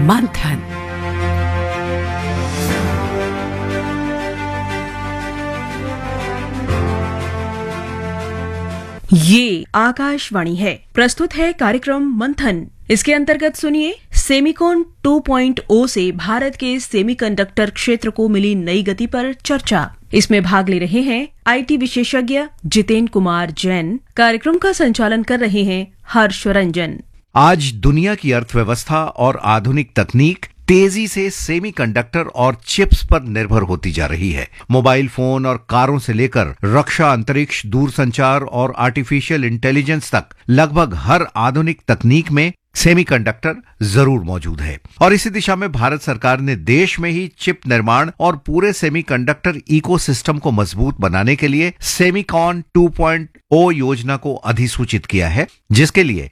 मंथन। ये आकाशवाणी है। प्रस्तुत है कार्यक्रम मंथन। इसके अंतर्गत सुनिए सेमिकॉन 2.0 से भारत के सेमीकंडक्टर क्षेत्र को मिली नई गति पर चर्चा। इसमें भाग ले रहे हैं आईटी विशेषज्ञ जितेन कुमार जैन। कार्यक्रम का संचालन कर रहे हैं हर्ष रंजन। आज दुनिया की अर्थव्यवस्था और आधुनिक तकनीक तेजी से सेमीकंडक्टर और चिप्स पर निर्भर होती जा रही है। मोबाइल फोन और कारों से लेकर रक्षा, अंतरिक्ष, दूरसंचार और आर्टिफिशियल इंटेलिजेंस तक लगभग हर आधुनिक तकनीक में सेमीकंडक्टर जरूर मौजूद है। और इसी दिशा में भारत सरकार ने देश में ही चिप निर्माण और पूरे सेमीकंडक्टर इकोसिस्टम को मजबूत बनाने के लिए सेमिकॉन 2.0 योजना को अधिसूचित किया है, जिसके लिए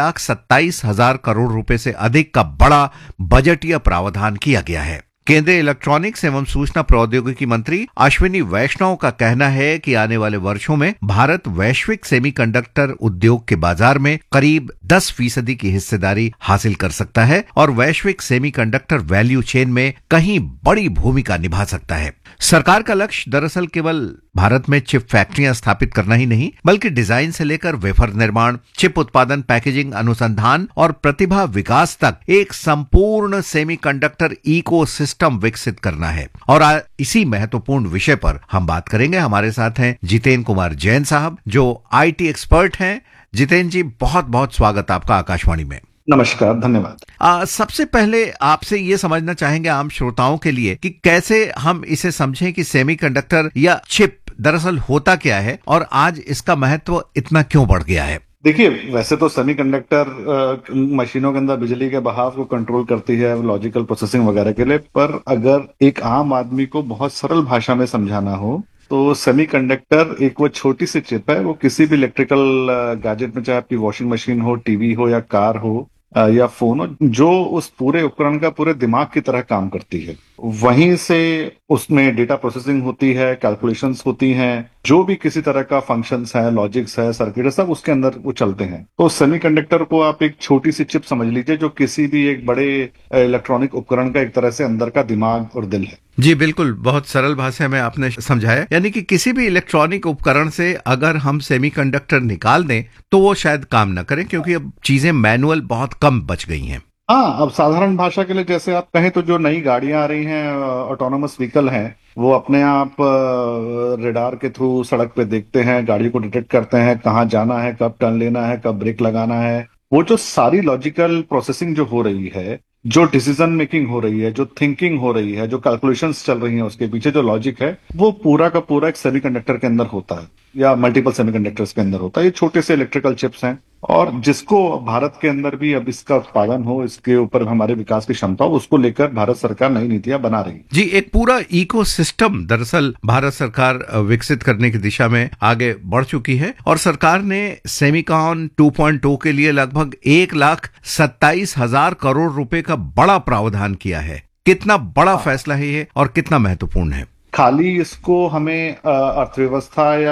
1,27,000 करोड़ रुपए से अधिक का बड़ा बजटीय प्रावधान किया गया है। केंद्रीय इलेक्ट्रॉनिक्स एवं सूचना प्रौद्योगिकी मंत्री अश्विनी वैष्णव का कहना है कि आने वाले वर्षों में भारत वैश्विक सेमीकंडक्टर उद्योग के बाजार में करीब 10% की हिस्सेदारी हासिल कर सकता है और वैश्विक सेमीकंडक्टर वैल्यू चेन में कहीं बड़ी भूमिका निभा सकता है। सरकार का लक्ष्य दरअसल केवल भारत में चिप फैक्ट्रियां स्थापित करना ही नहीं, बल्कि डिजाइन से लेकर वेफर निर्माण, चिप उत्पादन, पैकेजिंग, अनुसंधान और प्रतिभा विकास तक एक संपूर्ण सेमीकंडक्टर इकोसिस्टम विकसित करना है। और इसी महत्वपूर्ण विषय पर हम बात करेंगे। हमारे साथ हैं जितेन कुमार जैन साहब, जो आईटी एक्सपर्ट हैं। जितेन जी, बहुत बहुत स्वागत आपका आकाशवाणी में। नमस्कार, धन्यवाद। सबसे पहले आपसे ये समझना चाहेंगे आम श्रोताओं के लिए कि कैसे हम इसे समझें कि सेमीकंडक्टर या चिप दरअसल होता क्या है और आज इसका महत्व इतना क्यों बढ़ गया है। देखिए, वैसे तो सेमीकंडक्टर मशीनों के अंदर बिजली के बहाव को कंट्रोल करती है लॉजिकल प्रोसेसिंग वगैरह के लिए, पर अगर एक आम आदमी को बहुत सरल भाषा में समझाना हो तो सेमीकंडक्टर एक वो छोटी सी चिप है। वो किसी भी इलेक्ट्रिकल गैजेट में, चाहे आपकी वॉशिंग मशीन हो, टीवी हो या कार हो या फोन हो, जो उस पूरे उपकरण का पूरे दिमाग की तरह काम करती है। वहीं से उसमें डेटा प्रोसेसिंग होती है, कैलकुलेशंस होती हैं, जो भी किसी तरह का फंक्शंस है, लॉजिक्स है, सर्किट है, सब उसके अंदर वो चलते हैं। तो सेमीकंडक्टर को आप एक छोटी सी चिप समझ लीजिए, जो किसी भी एक बड़े इलेक्ट्रॉनिक उपकरण का एक तरह से अंदर का दिमाग और दिल है। जी बिल्कुल, बहुत सरल भाषा में आपने समझाया। यानी कि किसी भी इलेक्ट्रॉनिक उपकरण से अगर हम सेमीकंडक्टर निकाल दें तो वो शायद काम न करें, क्योंकि अब चीजें मैनुअल बहुत कम बच गई हैं। हाँ, अब साधारण भाषा के लिए जैसे आप कहें तो जो नई गाड़ियां आ रही हैं, ऑटोनोमस व्हीकल हैं, वो अपने आप रेडार के थ्रू सड़क पे देखते हैं, गाड़ी को डिटेक्ट करते हैं, कहाँ जाना है, कब टर्न लेना है, कब ब्रेक लगाना है। वो जो सारी लॉजिकल प्रोसेसिंग जो हो रही है, जो डिसीजन मेकिंग हो रही है, जो थिंकिंग हो रही है, जो कैलकुलेशंस चल रही हैं, उसके पीछे जो लॉजिक है, वो पूरा का पूरा एक सेमीकंडक्टर के अंदर होता है या मल्टीपल सेमीकंडक्टर्स के अंदर होता है। ये छोटे से इलेक्ट्रिकल चिप्स हैं और जिसको भारत के अंदर भी अब इसका उत्पादन हो, इसके ऊपर हमारे विकास की क्षमता हो, उसको लेकर भारत सरकार नई नीतियां बना रही है। जी, एक पूरा इकोसिस्टम दरअसल भारत सरकार विकसित करने की दिशा में आगे बढ़ चुकी है और सरकार ने सेमिकॉन 2.0 के लिए लगभग 1,27,000 करोड़ रुपए का बड़ा प्रावधान किया है। कितना बड़ा फैसला है ये और कितना महत्वपूर्ण है। खाली इसको हमें अर्थव्यवस्था या